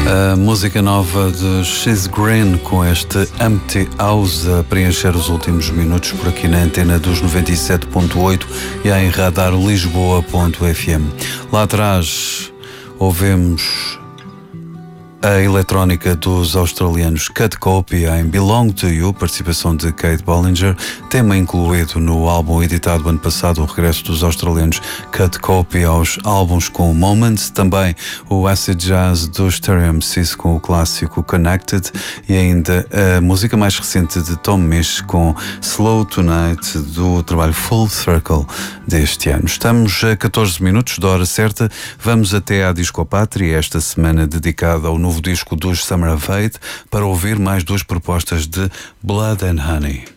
A música nova de She's Green com este Empty House a preencher os últimos minutos por aqui na antena dos 97.8 e em radarlisboa.fm. Lá atrás ouvemos a eletrónica dos australianos Cut Copy em Belong to You, participação de Kate Bollinger, tema incluído no álbum editado ano passado, o regresso dos australianos Cut Copy aos álbuns com Moments, também o acid jazz dos Stereo MCs com o clássico Connected e ainda a música mais recente de Tom Misch com Slow Tonight do trabalho Full Circle deste ano. Estamos a 14 minutos da hora certa, vamos até à Discopátria, esta semana dedicada ao novo disco dos Summer of Hate, para ouvir mais duas propostas de Blood and Honey.